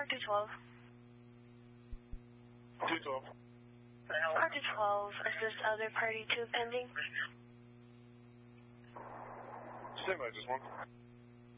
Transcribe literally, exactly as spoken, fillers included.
two twelve. two twelve. R two twelve, assist other party two pending. Stand by, just one.